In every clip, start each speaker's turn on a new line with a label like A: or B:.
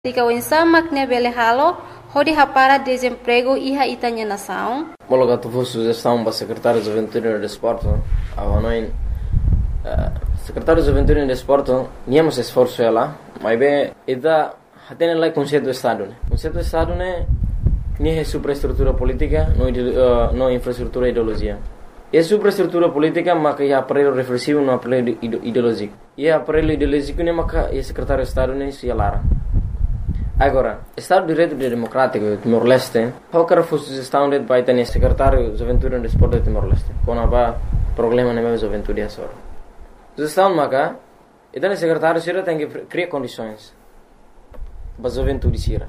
A: Tika wensa makne bele halo, hodi hapara desemprego iha itanya nação.
B: Mologa tu fosse sugestão para secretário de Juventude e Desporto, avanoin secretário de Juventude e Desporto, niamos esforço ela, mas bem, ida hatene lá conceito do Estado, né? Conceito do Estado né, nem é superestrutura política, não infraestrutura ideologia. É superestrutura política, mas que é aparelho reflexivo, não aparelho ideológico. E aparelho ideológico né, mas que é secretário de Estado né, se alara. Agora, Estado de Direito Democrático de Timor-Leste, qualquer sugestão de vai ter secretário de Juventude e Desporto de Timor-Leste, quando há problema na minha juventude agora. Sugestão maca, então o secretário sira tem que criar condições para a juventude sira.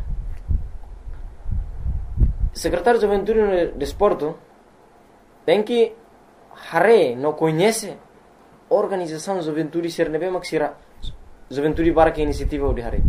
B: Secretário de Juventude e Desporto tem que não conhece a organização de juventude sira nebe mak sira juventude para que iniciativa de hare.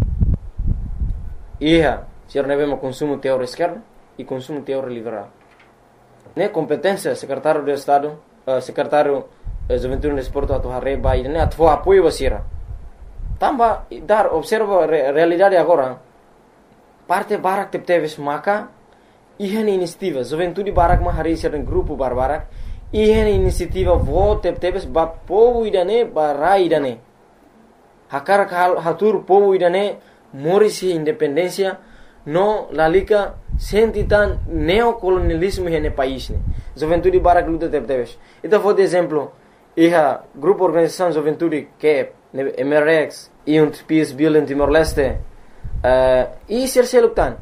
B: Ia, ser neve uma consumo teórico esquerdo e consumo teórico liberal. Ne competência secretário de Estado, secretário de Juventude e Desporto atu hareba e ne atu apoio wasira. Tamba dar observa realidade agora. Parte barak tepteves maka ihan inisiativa juventude barak ma hari ser grupo barbarak ihan inisiativa vote tepteves ba povo idane ba idane. Hakar hatur povo idane morisi independência no lalika sentitan neocolonialismo no país ne juventude barak luta tepteves então vou de exemplo iha grupo organização juventude que MRX e peace building em Timor-Leste e serseluktan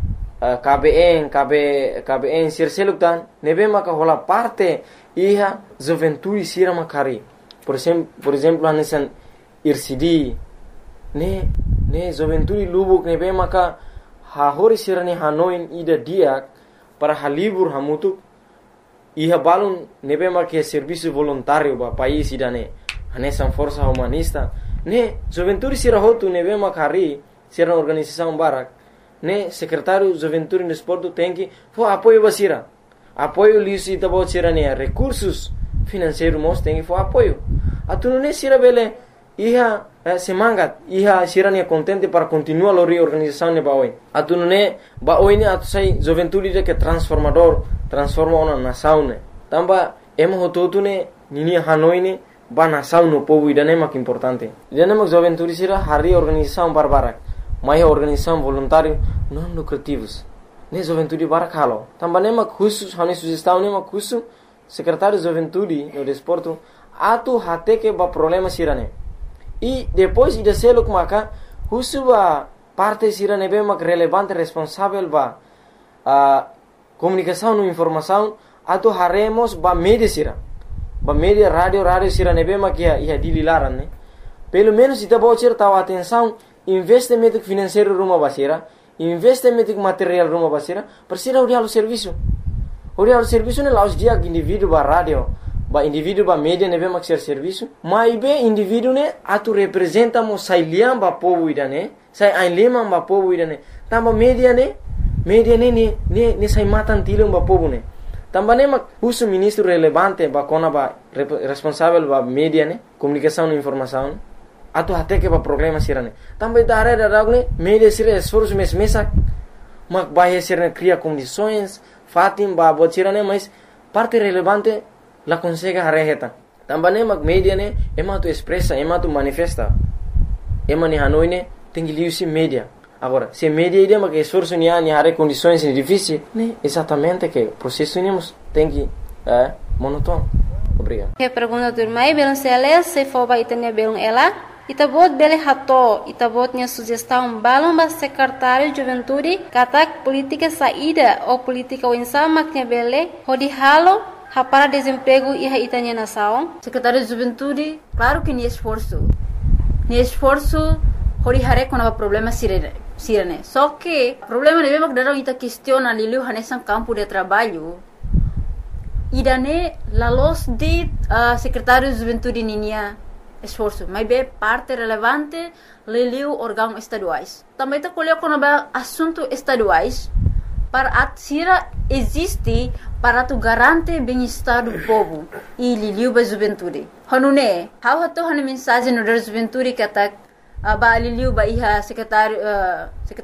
B: KBN serseluktan nebe maka hola parte iha juventude sira makari por exemplo anesan IRCD ne juventude lubuk ne be maka hahori sirani hanoin ida diak para halibur hamutuk iha balun ne be maka serviço voluntário ba país ida ne hanesan força humanista ne juventude sira hotu ne be maka ri sira organização barak ne secretário juventude e desporto tem que fo apoio basira apoio lisi tabo sira ne recursos financeiros mos tem que fo apoio atunu ne sira bele iha semangat iha sirania contente para continuar a reorganização ne baoi atunu ne baoi ne atu sai juventude de que transforma uma nação ne tamba emo hototu ne nini hanoi ne ba nação no povo idane mak importante idane mak juventude sira hari organização barbara mai organização voluntário não lucrativos ne juventude barak halo tamba ne mak khusus hani sugestão ne mak khusus secretário de juventude no desporto atu hate que ba problema sirane e depois de ser o que maca, a parte sira nebe mak relevante responsável ba comunicação e informação atu haremos ba media sira ba media rádio sira nebe mak ia dililaran ne pelo menos ita bo sira tahu atenção investimento financeiro rumah basira investimento material rumah basira persira urial serviço ne laus dia indivíduo ba rádio ba indivíduo ba media nebe mak ser serviço mas be indivíduo ne atu representa mo sai liam ba povo idane sai ainlema ba povo idane tamba media ne sai matan tilung ba povo ne tamba ne mak usu ministro relevante ba kona ba responsável ba media ne comunicação e informação atu hate que ba problema sirane tamba idare da ne media sira esforço mesa mak ba sirane cria condições fatim ba botirane mas parte relevante la consegue hareheta tambane mak media ne ema tu expressa ema tu manifesta ema ni hanoi ne tengi liusi media agora se media ide mak esforço ni hare condições difíceis ne exatamente que processo nemos tengi monotono obrigado
A: que pergunta turmai belum se foba itania belum ela itabot bele hato itabot nya sugestão balum ba secretário de juventude katak política saída ou política wensa maknya bele hodi halo para desemprego e itanya nação.
C: Secretário de Juventude, claro que nem esforço, hori hare com o problema sirene. Só que o problema é mesmo que dalam ita questiona liu hanesan campo de trabalho. Idane la los de secretário de Juventude ninia esforço, mas be parte relevante liu órgãos estaduais. Também tá colhendo com assunto estaduais para atira existe para tu garante bem-estar do povo e liliu ba juventude. Hanune, how hato han mensagem no da juventude que atak ba aliliu ba iha secretário